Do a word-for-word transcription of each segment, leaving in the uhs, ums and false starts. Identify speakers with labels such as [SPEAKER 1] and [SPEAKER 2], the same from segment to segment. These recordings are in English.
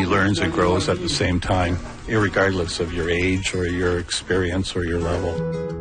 [SPEAKER 1] Everybody learns and grows at the same time, irregardless of your age or your experience or your level.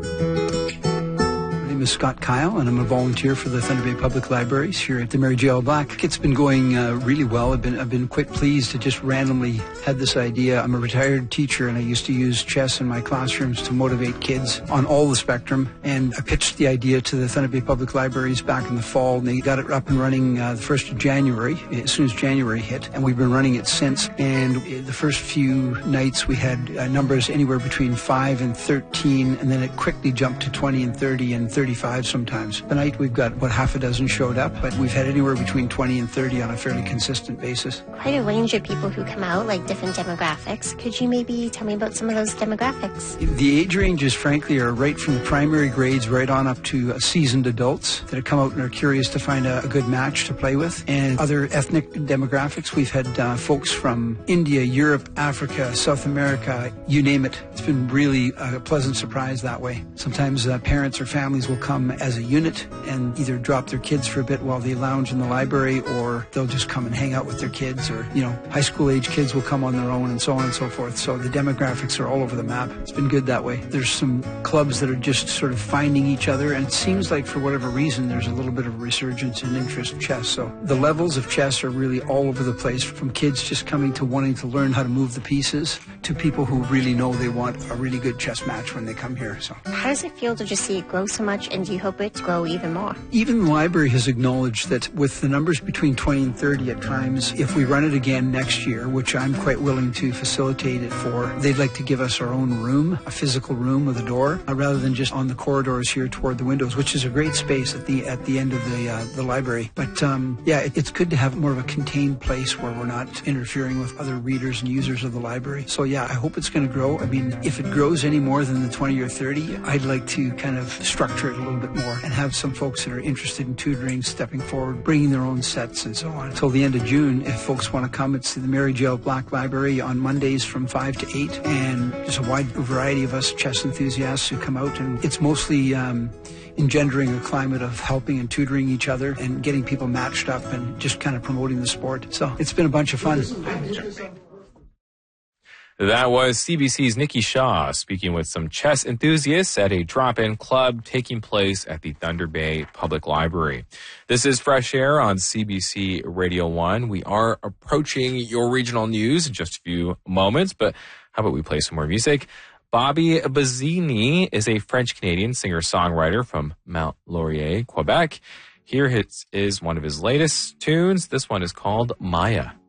[SPEAKER 2] My name is Scott Kyle, and I'm a volunteer for the Thunder Bay Public Libraries here at the Mary J. L. Black. It's been going uh, really well. I've been I've been quite pleased to just randomly had this idea. I'm a retired teacher, and I used to use chess in my classrooms to motivate kids on all the spectrum. And I pitched the idea to the Thunder Bay Public Libraries back in the fall, and they got it up and running uh, the first of January, as soon as January hit. And we've been running it since. And the first few nights we had uh, numbers anywhere between five and thirteen, and then it quickly jumped to twenty and thirty and thirty-five sometimes. Tonight we've got about half a dozen showed up, but we've had anywhere between twenty and thirty on a fairly consistent basis.
[SPEAKER 3] Quite a range of people who come out, like different demographics. Could you maybe tell me about some of those demographics?
[SPEAKER 2] The age ranges, frankly, are right from the primary grades right on up to uh, seasoned adults that have come out and are curious to find a, a good match to play with. And other ethnic demographics, we've had uh, folks from India, Europe, Africa, South America, you name it. It's been really a pleasant surprise that way. Sometimes uh, parents or families will come as a unit and either drop their kids for a bit while they lounge in the library, or they'll just come and hang out with their kids, or, you know, high school age kids will come on their own, and so on and so forth. So the demographics are all over the map. It's been good that way. There's some clubs that are just sort of finding each other, and it seems like for whatever reason there's a little bit of a resurgence in interest in chess. So the levels of chess are really all over the place, from kids just coming to wanting to learn how to move the pieces to people who really know they want a really good chess match when they come here. So
[SPEAKER 3] how does it feel to just see it grow so much, and do you hope it to grow even more?
[SPEAKER 2] Even the library has acknowledged that with the numbers between twenty and thirty at times, if we run it again next year, which I'm quite willing to facilitate it for, they'd like to give us our own room, a physical room with a door, uh, rather than just on the corridors here toward the windows, which is a great space at the at the end of the uh, the library. But um, yeah, it, it's good to have more of a contained place where we're not interfering with other readers and users of the library. So yeah, I hope it's going to grow. I mean, if it grows any more than the twenty or thirty, I'd like to kind of structure it a little bit more and have some folks that are interested in tutoring stepping forward, bringing their own sets and so on. Until the end of June, if folks want to come, it's to the Mary J. L. Black Library on Mondays from five to eight, and there's a wide variety of us chess enthusiasts who come out, and it's mostly um, engendering a climate of helping and tutoring each other and getting people matched up and just kind of promoting the sport. So it's been a bunch of fun.
[SPEAKER 4] That was C B C's Nikki Shaw speaking with some chess enthusiasts at a drop-in club taking place at the Thunder Bay Public Library. This is Fresh Air on C B C Radio one. We are approaching your regional news in just a few moments, but how about we play some more music? Bobby Bazzini is a French-Canadian singer-songwriter from Mount Laurier, Quebec. Here is one of his latest tunes. This one is called Maya.